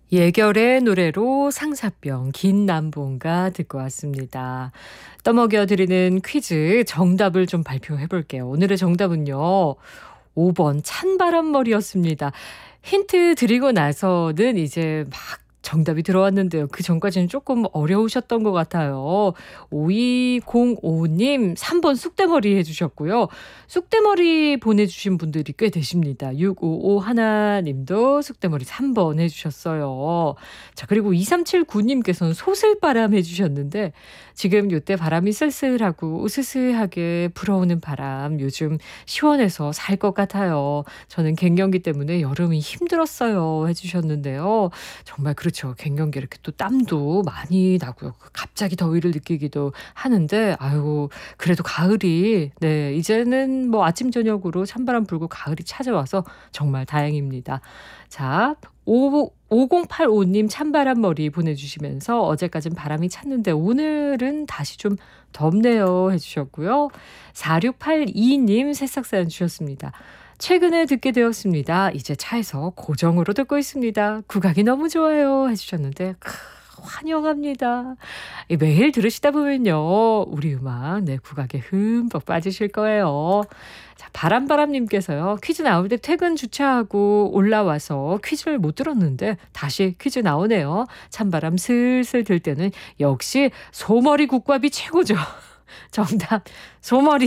예결의 노래로 상사병 긴 남봉가 듣고 왔습니다. 떠먹여 드리는 퀴즈 정답을 좀 발표해 볼게요. 오늘의 정답은요. 5번 찬바람머리였습니다. 힌트 드리고 나서는 이제 막 정답이 들어왔는데요. 그 전까지는 조금 어려우셨던 것 같아요. 5205님 3번 쑥대머리 해주셨고요. 쑥대머리 보내주신 분들이 꽤 되십니다. 655 하나님도 쑥대머리 3번 해주셨어요. 자, 그리고 2379님께서는 소슬바람 해주셨는데 지금 요때 바람이 쓸쓸하고 으스스하게 불어오는 바람 요즘 시원해서 살 것 같아요. 저는 갱년기 때문에 여름이 힘들었어요 해주셨는데요. 정말 그렇죠. 갱년기 이렇게 또 땀도 많이 나고요. 갑자기 더위를 느끼기도 하는데 아유 그래도 가을이 네 이제는 뭐 아침 저녁으로 찬바람 불고 가을이 찾아와서 정말 다행입니다. 자 5085님 찬바람 머리 보내주시면서 어제까진 바람이 찼는데 오늘은 다시 좀 덥네요 해주셨고요. 4682님 새싹사연 주셨습니다. 최근에 듣게 되었습니다. 이제 차에서 고정으로 듣고 있습니다. 국악이 너무 좋아요 해주셨는데 환영합니다. 매일 들으시다 보면요. 우리 음악 네 국악에 흠뻑 빠지실 거예요. 자, 바람바람님께서요. 퀴즈 나올 때 퇴근 주차하고 올라와서 퀴즈를 못 들었는데 다시 퀴즈 나오네요. 찬바람 슬슬 들 때는 역시 소머리 국밥이 최고죠. 정답 소머리.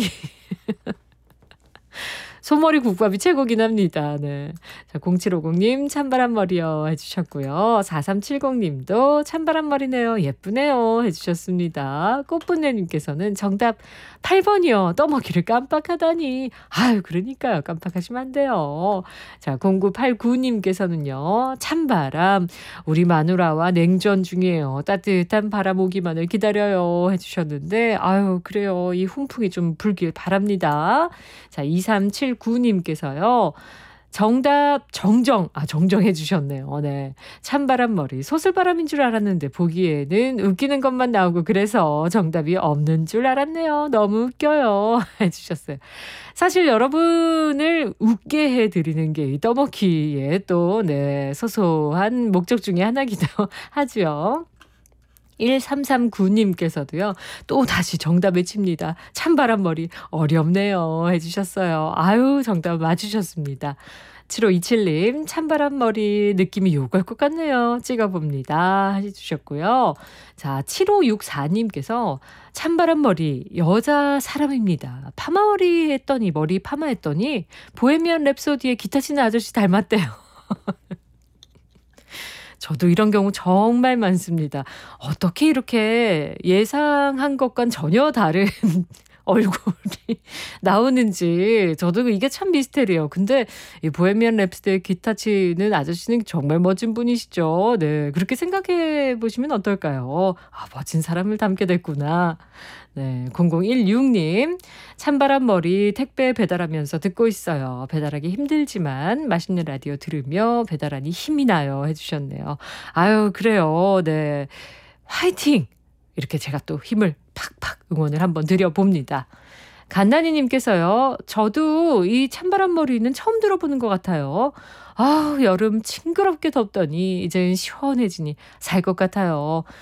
소머리 국밥이 최고긴 합니다. 네. 자, 0750님 찬바람머리요 해주셨고요. 4370님도 찬바람머리네요. 예쁘네요 해주셨습니다. 꽃분내님께서는 정답 8번이요. 떠먹이를 깜빡하다니. 아유 그러니까요. 깜빡하시면 안 돼요. 자 0989님께서는요. 찬바람 우리 마누라와 냉전 중이에요. 따뜻한 바람 오기만을 기다려요 해주셨는데 아유 그래요. 이 훈풍이 좀 불길 바랍니다. 자 2379님께서요. 정답 정정해 주셨네요. 네. 찬바람머리 소슬바람인 줄 알았는데 보기에는 웃기는 것만 나오고 그래서 정답이 없는 줄 알았네요. 너무 웃겨요 해주셨어요. 사실 여러분을 웃게 해드리는 게 이 떠먹기의 또 네, 소소한 목적 중에 하나기도 하죠. 1339님께서도요. 또 다시 정답 외칩니다. 찬바람머리 어렵네요 해주셨어요. 아유 정답 맞추셨습니다. 7527님 찬바람머리 느낌이 요걸 것 같네요. 찍어봅니다 해주셨고요. 자 7564님께서 찬바람머리 여자 사람입니다. 파마머리 했더니 머리 파마했더니 보헤미안 랩소디의 기타 치는 아저씨 닮았대요. 저도 이런 경우 정말 많습니다. 어떻게 이렇게 예상한 것과는 전혀 다른 얼굴이 나오는지 저도 이게 참 미스테리예요. 근데 이 보헤미안 랩소디의 기타 치는 아저씨는 정말 멋진 분이시죠. 네, 그렇게 생각해 보시면 어떨까요? 아, 멋진 사람을 닮게 됐구나. 네, 0016님 찬바람 머리 택배 배달하면서 듣고 있어요. 배달하기 힘들지만 맛있는 라디오 들으며 배달하니 힘이 나요 해주셨네요. 아유 그래요. 네, 화이팅! 이렇게 제가 또 힘을 팍팍 응원을 한번 드려봅니다. 간나니님께서요. 저도 이 찬바람머리는 처음 들어보는 것 같아요. 아 여름 징그럽게 덥더니 이젠 시원해지니 살 것 같아요.